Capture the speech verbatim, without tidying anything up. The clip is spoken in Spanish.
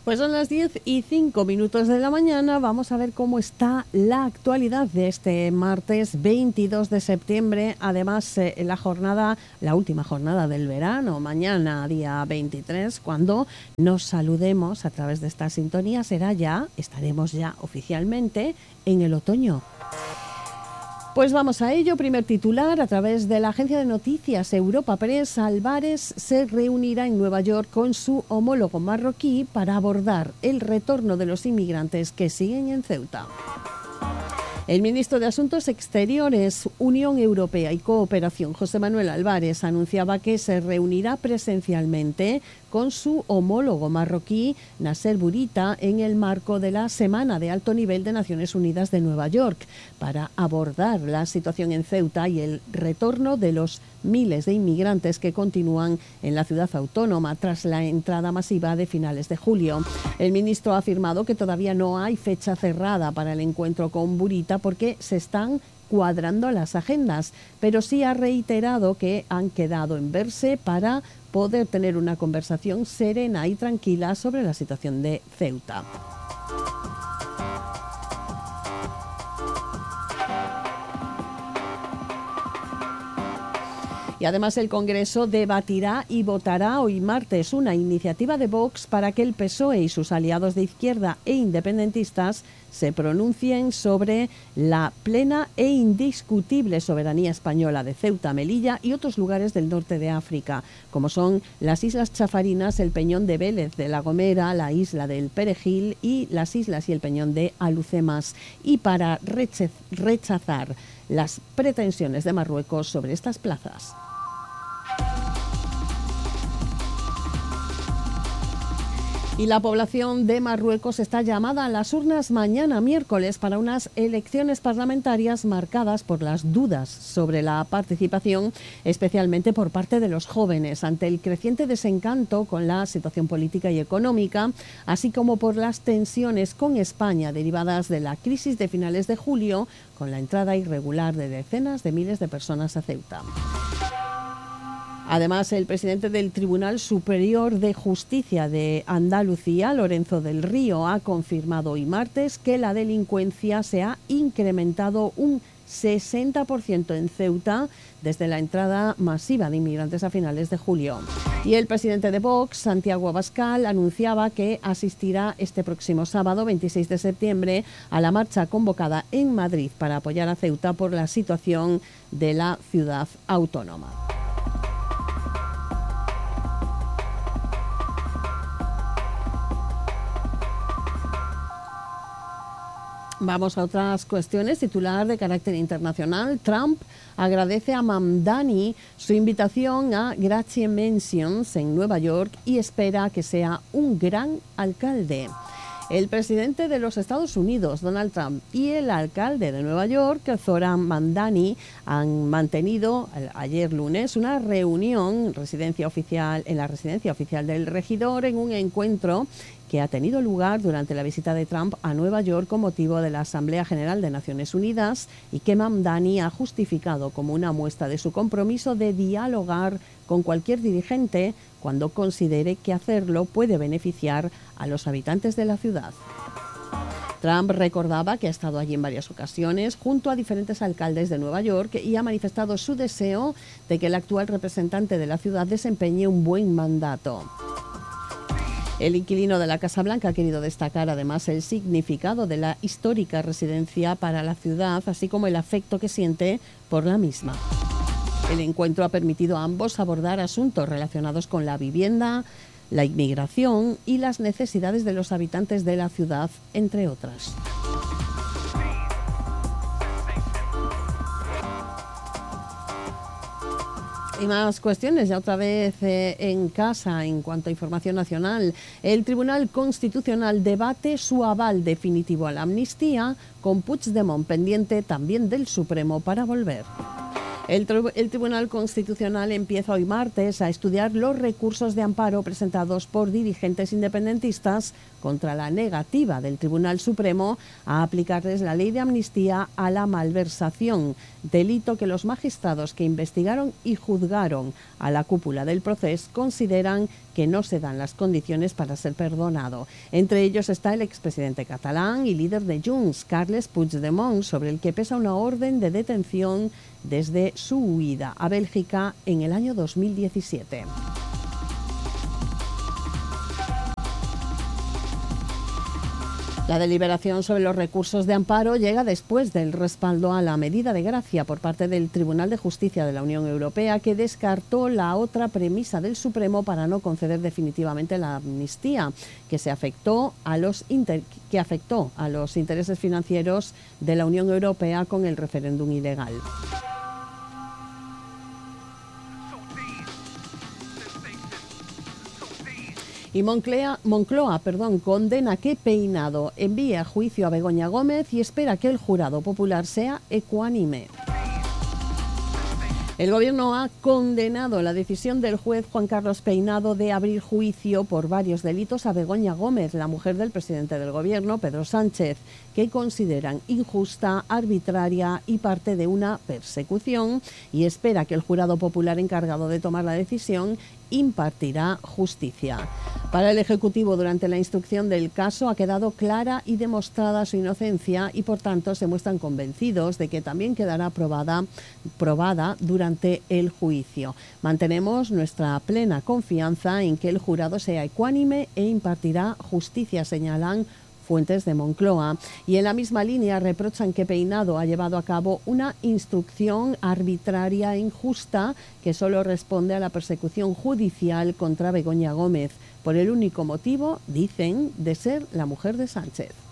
Pues son las diez y cinco minutos de la mañana. Vamos a ver cómo está la actualidad de este martes veintidós de septiembre. Además, eh, la jornada, la última jornada del verano, mañana día veintitrés, cuando nos saludemos a través de esta sintonía, será ya, estaremos ya oficialmente en el otoño. Pues vamos a ello. Primer titular, a través de la agencia de noticias Europa Press, Álvarez se reunirá en Nueva York con su homólogo marroquí para abordar el retorno de los inmigrantes que siguen en Ceuta. El ministro de Asuntos Exteriores, Unión Europea y Cooperación, José Manuel Álvarez, anunciaba que se reunirá presencialmente con su homólogo marroquí, Nasser Bourita, en el marco de la Semana de Alto Nivel de Naciones Unidas de Nueva York, para abordar la situación en Ceuta y el retorno de los miles de inmigrantes que continúan en la ciudad autónoma tras la entrada masiva de finales de julio. El ministro ha afirmado que todavía no hay fecha cerrada para el encuentro con Bourita porque se están cuadrando las agendas, pero sí ha reiterado que han quedado en verse para poder tener una conversación serena y tranquila sobre la situación de Ceuta. Y además el Congreso debatirá y votará hoy martes una iniciativa de Vox para que el P S O E y sus aliados de izquierda e independentistas se pronuncien sobre la plena e indiscutible soberanía española de Ceuta, Melilla y otros lugares del norte de África, como son las Islas Chafarinas, el Peñón de Vélez de La Gomera, la isla del Perejil y las islas y el Peñón de Alucemas, y para rechazar las pretensiones de Marruecos sobre estas plazas. Y la población de Marruecos está llamada a las urnas mañana miércoles para unas elecciones parlamentarias marcadas por las dudas sobre la participación, especialmente por parte de los jóvenes, ante el creciente desencanto con la situación política y económica, así como por las tensiones con España derivadas de la crisis de finales de julio, con la entrada irregular de decenas de miles de personas a Ceuta. Además, el presidente del Tribunal Superior de Justicia de Andalucía, Lorenzo del Río, ha confirmado hoy martes que la delincuencia se ha incrementado un sesenta por ciento en Ceuta desde la entrada masiva de inmigrantes a finales de julio. Y el presidente de Vox, Santiago Abascal, anunciaba que asistirá este próximo sábado, veintiséis de septiembre, a la marcha convocada en Madrid para apoyar a Ceuta por la situación de la ciudad autónoma. Vamos a otras cuestiones. Titular de carácter internacional, Trump agradece a Mamdani su invitación a Grazie Mansions en Nueva York y espera que sea un gran alcalde. El presidente de los Estados Unidos, Donald Trump, y el alcalde de Nueva York, Zoran Mamdani, han mantenido ayer lunes una reunión residencia oficial, en la residencia oficial del regidor, en un encuentro que ha tenido lugar durante la visita de Trump a Nueva York con motivo de la Asamblea General de Naciones Unidas, y que Mamdani ha justificado como una muestra de su compromiso de dialogar con cualquier dirigente cuando considere que hacerlo puede beneficiar a los habitantes de la ciudad. Trump recordaba que ha estado allí en varias ocasiones junto a diferentes alcaldes de Nueva York y ha manifestado su deseo de que el actual representante de la ciudad desempeñe un buen mandato. El inquilino de la Casa Blanca ha querido destacar además el significado de la histórica residencia para la ciudad, así como el afecto que siente por la misma. El encuentro ha permitido a ambos abordar asuntos relacionados con la vivienda, la inmigración y las necesidades de los habitantes de la ciudad, entre otras. Y más cuestiones, ya otra vez eh, en casa, en cuanto a información nacional. El Tribunal Constitucional debate su aval definitivo a la amnistía, con Puigdemont pendiente también del Supremo para volver. El, el Tribunal Constitucional empieza hoy martes a estudiar los recursos de amparo presentados por dirigentes independentistas contra la negativa del Tribunal Supremo a aplicarles la ley de amnistía a la malversación, delito que los magistrados que investigaron y juzgaron a la cúpula del proceso consideran que no se dan las condiciones para ser perdonado. Entre ellos está el expresidente catalán y líder de Junts, Carles Puigdemont, sobre el que pesa una orden de detención desde su huida a Bélgica en el año dos mil diecisiete. La deliberación sobre los recursos de amparo llega después del respaldo a la medida de gracia por parte del Tribunal de Justicia de la Unión Europea, que descartó la otra premisa del Supremo para no conceder definitivamente la amnistía, que se afectó a los inter- que afectó a los intereses financieros de la Unión Europea con el referéndum ilegal. Y Moncloa, Moncloa perdón, condena que Peinado envíe a juicio a Begoña Gómez y espera que el jurado popular sea ecuánime. El Gobierno ha condenado la decisión del juez Juan Carlos Peinado de abrir juicio por varios delitos a Begoña Gómez, la mujer del presidente del Gobierno, Pedro Sánchez, que consideran injusta, arbitraria y parte de una persecución, y espera que el jurado popular encargado de tomar la decisión impartirá justicia. Para el Ejecutivo, durante la instrucción del caso ha quedado clara y demostrada su inocencia y, por tanto, se muestran convencidos de que también quedará probada, probada durante el juicio. Mantenemos nuestra plena confianza en que el jurado sea ecuánime e impartirá justicia, señalan fuentes de Moncloa. Y en la misma línea reprochan que Peinado ha llevado a cabo una instrucción arbitraria e injusta que solo responde a la persecución judicial contra Begoña Gómez, por el único motivo, dicen, de ser la mujer de Sánchez.